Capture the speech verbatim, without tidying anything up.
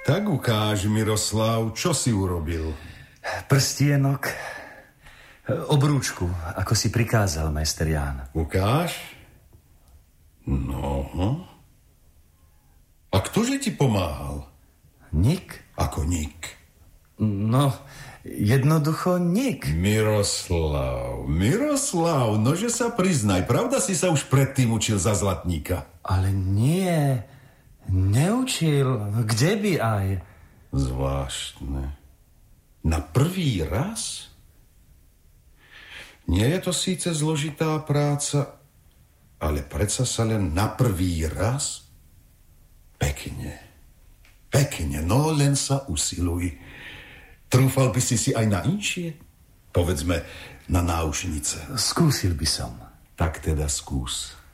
Tak ukáž, Miroslav, čo si urobil? Prstienok, obrúčku, ako si prikázal, majster Ján. Ukáž? No. A ktože ti pomáhal? Nik? Ako nik? No, jednoducho nik. Miroslav, Miroslav, nože sa priznaj, pravda si sa už predtým učil za zlatníka? Ale nie, neučil, kde by aj? Zvláštne. Na prvý raz? Nie je to síce zložitá práca, ale predsa sa len na prvý raz? Pekne. Pekne, no len sa usiluj. Trúfal by si si aj na inšie? Povedzme, na náušnice. Skúsil by som. Tak teda skús.